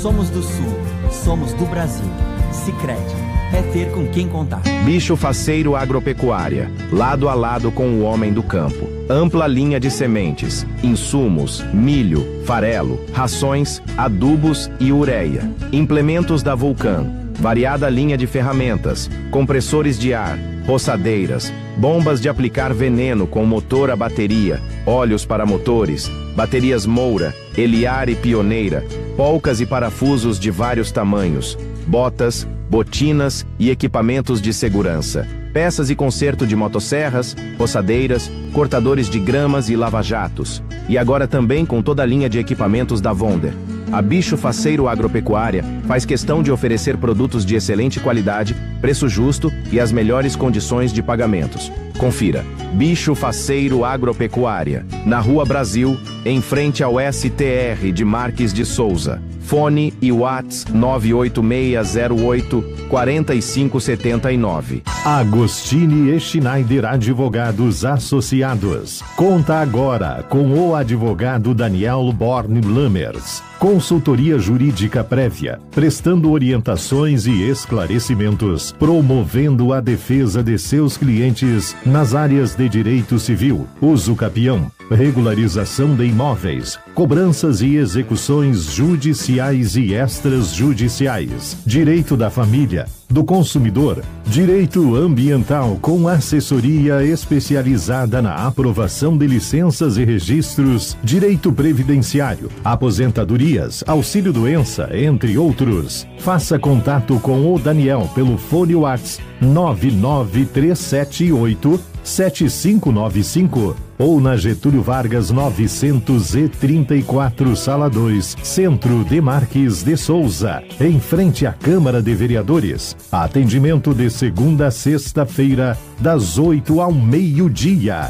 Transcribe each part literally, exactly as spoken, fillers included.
Somos do Sul, somos do Brasil. Sicredi, é ter com quem contar. Bicho Faceiro Agropecuária, lado a lado com o homem do campo. Ampla linha de sementes, insumos, milho, farelo, rações, adubos e ureia. Implementos da Vulcan, variada linha de ferramentas, compressores de ar, roçadeiras, bombas de aplicar veneno com motor a bateria, óleos para motores, baterias Moura, Eliar e Pioneira, polcas e parafusos de vários tamanhos, botas, botinas e equipamentos de segurança, peças e conserto de motosserras, roçadeiras, cortadores de gramas e lava-jatos. E agora também com toda a linha de equipamentos da Vonder. A Bicho Faceiro Agropecuária faz questão de oferecer produtos de excelente qualidade, preço justo e as melhores condições de pagamentos. Confira. Bicho Faceiro Agropecuária, na Rua Brasil, em frente ao S T R de Marques de Souza. Fone e Whats nove oito seis zero oito quatro cinco sete nove. Agostini e Schneider Advogados Associados. Conta agora com o advogado Daniel Born Lammers. Consultoria jurídica prévia, prestando orientações e esclarecimentos, promovendo a defesa de seus clientes nas áreas de direito civil, uso capião, regularização de imóveis, cobranças e execuções judiciais e extrajudiciais, direito da família, do consumidor, direito ambiental com assessoria especializada na aprovação de licenças e registros, direito previdenciário, aposentadorias, auxílio-doença, entre outros. Faça contato com o Daniel pelo fone WhatsApp nove nove três sete oito sete cinco nove cinco ou na Getúlio Vargas novecentos e trinta e quatro, Sala dois, Centro de Marques de Souza, em frente à Câmara de Vereadores. Atendimento de segunda a sexta-feira, das oito ao meio-dia.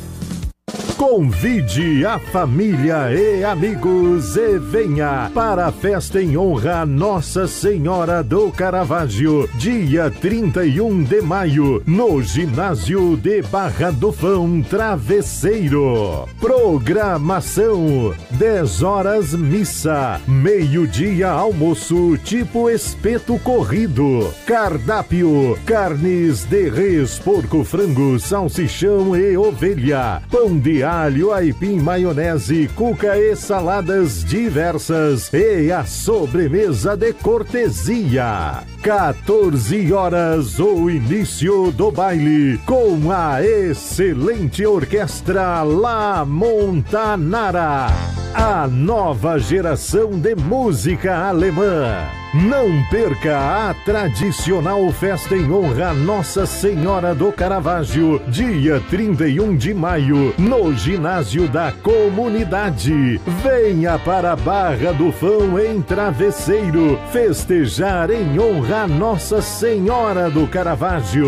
Convide a família e amigos e venha para a festa em honra a Nossa Senhora do Caravaggio, dia trinta e um de maio, no ginásio de Barra do Fão, Travesseiro. Programação: dez horas missa, meio-dia almoço tipo espeto corrido, cardápio: carnes de res, porco, frango, salsichão e ovelha, pão de alho, aipim, maionese, cuca e saladas diversas e a sobremesa de cortesia. quatorze horas, o início do baile com a excelente orquestra La Montanara, a nova geração de música alemã. Não perca a tradicional festa em honra a Nossa Senhora do Caravaggio, dia trinta e um de maio, no ginásio da comunidade. Venha para a Barra do Fão, em Travesseiro, festejar em honra a Nossa Senhora do Caravaggio.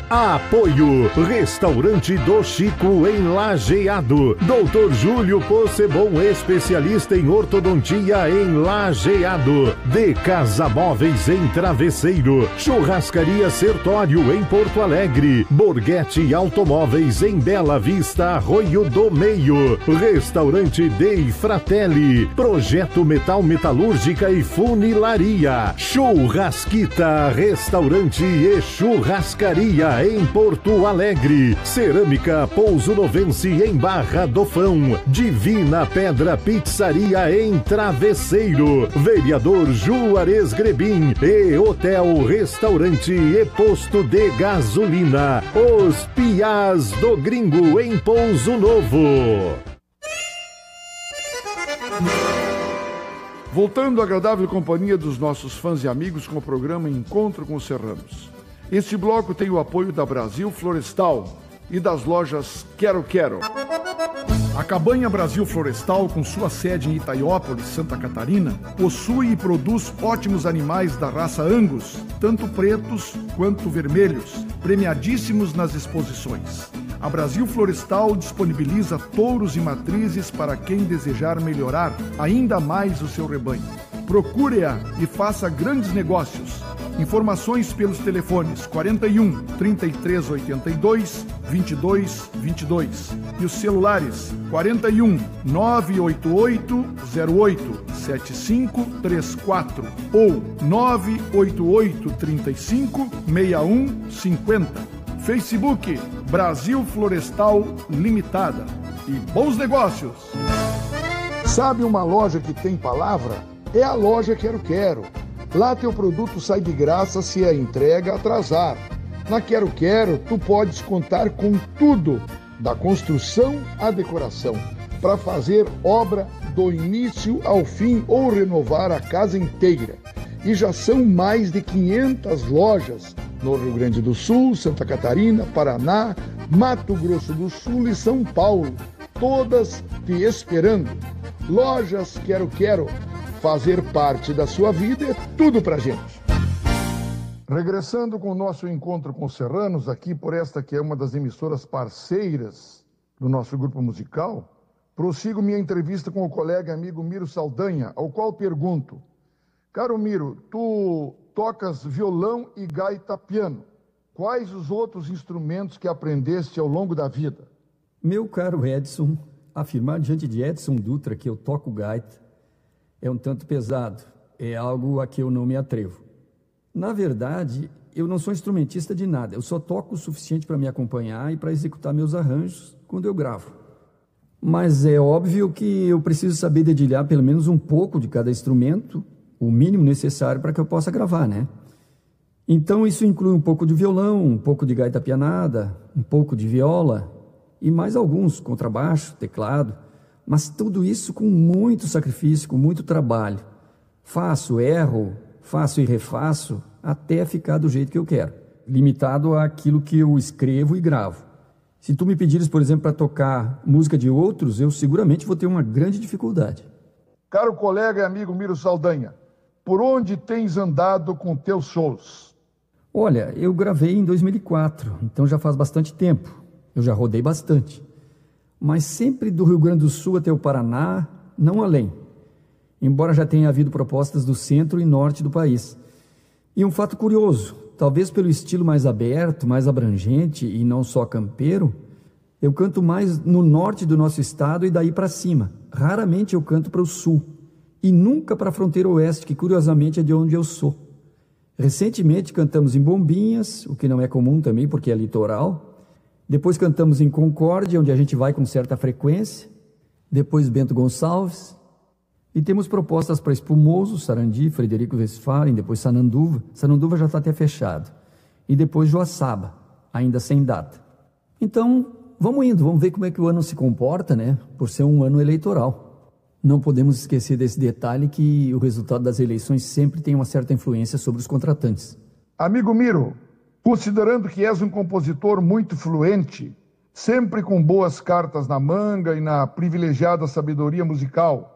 Apoio: Restaurante do Chico, em Lajeado. doutor Júlio Possebon, especialista em ortodontia, em Lajeado. De Casa Móveis, em Travesseiro. Churrascaria Sertório, em Porto Alegre. Borghetti Automóveis, em Bela Vista, Arroio do Meio. Restaurante Dei Fratelli. Projeto Metal Metalúrgica e Funilaria. Churrasquita Restaurante e Churrascaria, em Porto Alegre. Cerâmica Pouso Novense, em Barra do Fão. Divina Pedra Pizzaria, em Travesseiro. Vereador Juarez Grebin e Hotel, Restaurante e Posto de Gasolina Os Piás do Gringo, em Pouso Novo. Voltando à agradável companhia dos nossos fãs e amigos com o programa Encontro com os Serranos. Este bloco tem o apoio da Brasil Florestal e das lojas Quero Quero. A Cabanha Brasil Florestal, com sua sede em Itaiópolis, Santa Catarina, possui e produz ótimos animais da raça Angus, tanto pretos quanto vermelhos, premiadíssimos nas exposições. A Brasil Florestal disponibiliza touros e matrizes para quem desejar melhorar ainda mais o seu rebanho. Procure-a e faça grandes negócios. Informações pelos telefones quarenta e um, trinta e três oitenta e dois, vinte e dois vinte e dois e os celulares quarenta e um, nove oito oito, zero oito, sete cinco três quatro ou nove oito oito três cinco seis um cinco zero. Facebook Brasil Florestal Limitada. E bons negócios! Sabe uma loja que tem palavra? É a loja Quero Quero. Lá teu produto sai de graça se a entrega atrasar. Na Quero Quero, tu podes contar com tudo, da construção à decoração, para fazer obra do início ao fim ou renovar a casa inteira. E já são mais de quinhentas lojas no Rio Grande do Sul, Santa Catarina, Paraná, Mato Grosso do Sul e São Paulo, todas te esperando. Lojas Quero Quero, fazer parte da sua vida é tudo pra gente. Regressando com o nosso encontro com os serranos, aqui por esta que é uma das emissoras parceiras do nosso grupo musical, prossigo minha entrevista com o colega e amigo Miro Saldanha, ao qual pergunto: caro Miro, tu tocas violão e gaita piano. Quais os outros instrumentos que aprendeste ao longo da vida? Meu caro Edson, afirmar diante de Edson Dutra que eu toco gaita é um tanto pesado, é algo a que eu não me atrevo. Na verdade, eu não sou instrumentista de nada, eu só toco o suficiente para me acompanhar e para executar meus arranjos quando eu gravo. Mas é óbvio que eu preciso saber dedilhar pelo menos um pouco de cada instrumento, o mínimo necessário para que eu possa gravar, né? Então isso inclui um pouco de violão, um pouco de gaita pianada, um pouco de viola e mais alguns, contrabaixo, teclado, mas tudo isso com muito sacrifício, com muito trabalho. Faço, erro, faço e refaço até ficar do jeito que eu quero, limitado àquilo que eu escrevo e gravo. Se tu me pedires, por exemplo, para tocar música de outros, eu seguramente vou ter uma grande dificuldade. Caro colega e amigo Miro Saldanha, por onde tens andado com teus shows? Olha, eu gravei em dois mil e quatro, então já faz bastante tempo. Eu já rodei bastante. Mas sempre do Rio Grande do Sul até o Paraná, não além. Embora já tenha havido propostas do centro e norte do país. E um fato curioso, talvez pelo estilo mais aberto, mais abrangente e não só campeiro, eu canto mais no norte do nosso estado e daí para cima. Raramente eu canto para o sul. E nunca para a fronteira oeste, que curiosamente é de onde eu sou. Recentemente cantamos em Bombinhas, o que não é comum também porque é litoral. Depois cantamos em Concórdia, onde a gente vai com certa frequência. Depois Bento Gonçalves. E temos propostas para Espumoso, Sarandi, Frederico Westphalen, depois Sananduva. Sananduva já está até fechado. E depois Joaçaba, ainda sem data. Então, vamos indo, vamos ver como é que o ano se comporta, né? Por ser um ano eleitoral. Não podemos esquecer desse detalhe que o resultado das eleições sempre tem uma certa influência sobre os contratantes. Amigo Miro, considerando que és um compositor muito fluente, sempre com boas cartas na manga e na privilegiada sabedoria musical,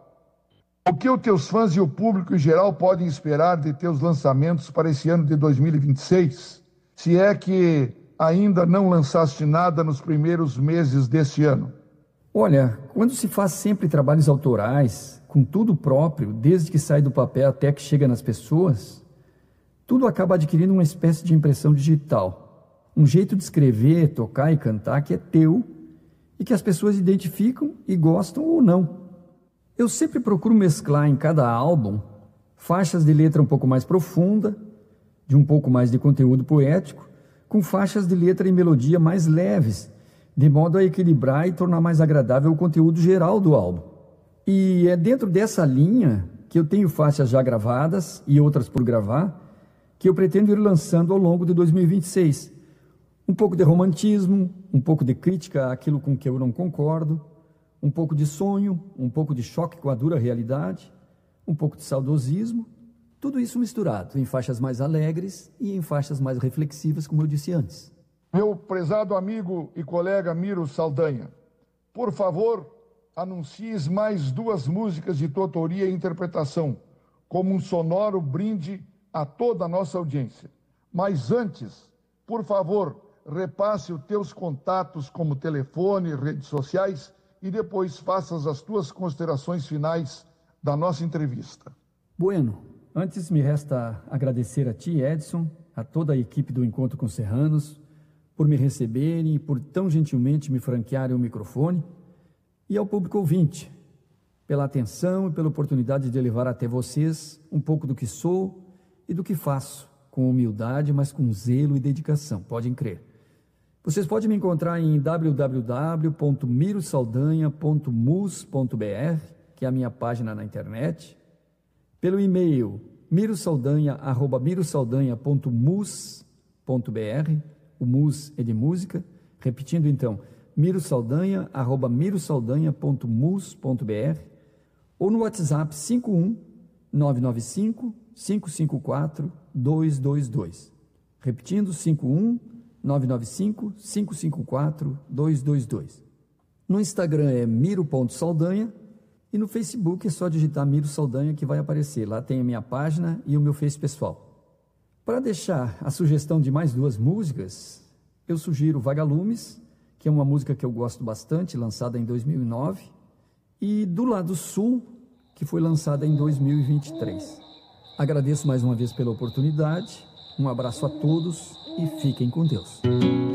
o que os teus fãs e o público em geral podem esperar de teus lançamentos para esse ano de dois mil e vinte e seis? Se é que ainda não lançaste nada nos primeiros meses deste ano. Olha, quando se faz sempre trabalhos autorais, com tudo próprio, desde que sai do papel até que chega nas pessoas, tudo acaba adquirindo uma espécie de impressão digital. Um jeito de escrever, tocar e cantar que é teu e que as pessoas identificam e gostam ou não. Eu sempre procuro mesclar em cada álbum faixas de letra um pouco mais profunda, de um pouco mais de conteúdo poético, com faixas de letra e melodia mais leves, de modo a equilibrar e tornar mais agradável o conteúdo geral do álbum. E é dentro dessa linha que eu tenho faixas já gravadas e outras por gravar, que eu pretendo ir lançando ao longo de dois mil e vinte e seis. Um pouco de romantismo, um pouco de crítica àquilo com que eu não concordo, um pouco de sonho, um pouco de choque com a dura realidade, um pouco de saudosismo, tudo isso misturado em faixas mais alegres e em faixas mais reflexivas, como eu disse antes. Meu prezado amigo e colega Miro Saldanha, por favor, anuncies mais duas músicas de tua autoria e interpretação, como um sonoro brinde a toda a nossa audiência. Mas antes, por favor, repasse os teus contatos como telefone, redes sociais, e depois faças as tuas considerações finais da nossa entrevista. Bueno, antes me resta agradecer a ti, Edson, a toda a equipe do Encontro com Serranos, por me receberem e por tão gentilmente me franquearem o microfone, e ao público ouvinte, pela atenção e pela oportunidade de levar até vocês um pouco do que sou e do que faço, com humildade, mas com zelo e dedicação, podem crer. Vocês podem me encontrar em w w w ponto miro saldanha ponto mus ponto b r, que é a minha página na internet, pelo e-mail mirosaldanha arroba mirosaldanha ponto mus ponto b r, o mus é de música, repetindo então, mirosaldanha arroba mirosaldanha ponto mus ponto b r, ou no WhatsApp cinco um nove nove cinco cinco cinco quatro dois dois dois. Repetindo, cinco um nove nove cinco cinco cinco quatro dois dois dois. No Instagram é miro ponto saldanha e no Facebook é só digitar Miro Saldanha que vai aparecer. Lá tem a minha página e o meu Face pessoal. Para deixar a sugestão de mais duas músicas, eu sugiro Vagalumes, que é uma música que eu gosto bastante, lançada em dois mil e nove, e Do Lado Sul, que foi lançada em dois mil e vinte e três. Agradeço mais uma vez pela oportunidade, um abraço a todos e fiquem com Deus.